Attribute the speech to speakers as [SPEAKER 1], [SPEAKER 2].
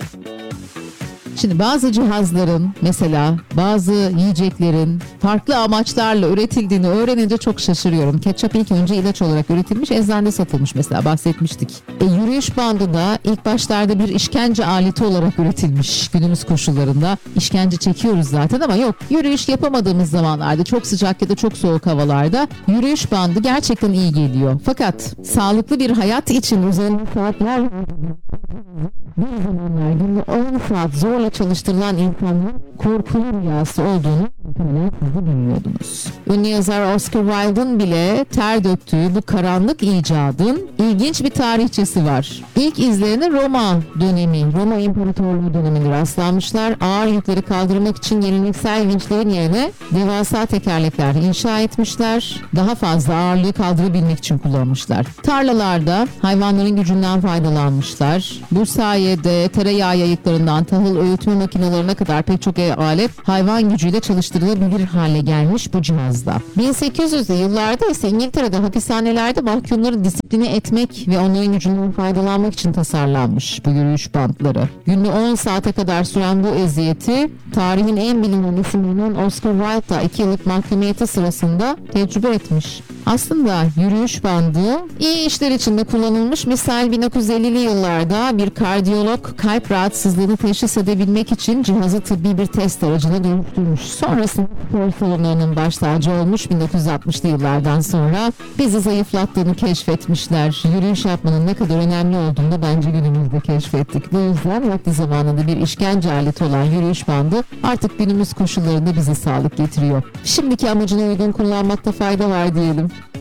[SPEAKER 1] Şimdi bazı cihazların, mesela bazı yiyeceklerin farklı amaçlarla üretildiğini öğrenince çok şaşırıyorum. Ketçap ilk önce ilaç olarak üretilmiş, eczanede satılmış, mesela bahsetmiştik. Yürüyüş bandı da ilk başlarda bir işkence aleti olarak üretilmiş günümüz koşullarında. İşkence çekiyoruz zaten ama yok. Yürüyüş yapamadığımız zamanlarda, çok sıcak ya da çok soğuk havalarda yürüyüş bandı gerçekten iyi geliyor. Fakat sağlıklı bir hayat için uzun saatler bir zamanlar günde 10 saat zorla çalıştırılan insanların korkulu rüyası olduğunu siz de bilmiyordunuz. Ünlü yazar Oscar Wilde'ın bile ter döktüğü bu karanlık icadın ilginç bir tarihçesi var. İlk izlerini Roma İmparatorluğu döneminde rastlanmışlar. Ağır yükleri kaldırmak için geleneksel vinçlerin yerine devasa tekerlekler inşa etmişler. Daha fazla ağırlığı kaldırabilmek için kullanmışlar. Tarlalarda hayvanların gücünden faydalanmışlar. Bu sayede tereyağı yayıklarından tahıl öğütme makinelerine kadar pek çok alet hayvan gücüyle çalıştırılabilir hale gelmiş bu cihazda. 1800'lü yıllarda ise İngiltere'de hapishanelerde mahkumları disipline etmek ve onların gücünden faydalanmak için tasarlanmış bu yürüyüş bantları. Günde 10 saate kadar süren bu eziyeti tarihin en bilinen isimlerinden Oscar Wilde da 2 yıllık mahkumiyeti sırasında tecrübe etmiş. Aslında yürüyüş bandı iyi işler içinde kullanılmış. Misal 1950'li yıllarda bir kardiyolog kalp rahatsızlığını teşhis edebilmek için cihazı tıbbi bir test aracına dönüştürmüş. Sonrasında spor salonlarının baş tacı olmuş. 1960'lı yıllardan sonra bizi zayıflattığını keşfetmişler. Yürüyüş yapmanın ne kadar önemli olduğunu da bence günümüzde keşfettik. Bu yüzden vakti zamanında bir işkence aleti olan yürüyüş bandı artık günümüz koşullarında bize sağlık getiriyor. Şimdiki amacına uygun kullanmakta fayda var diyelim.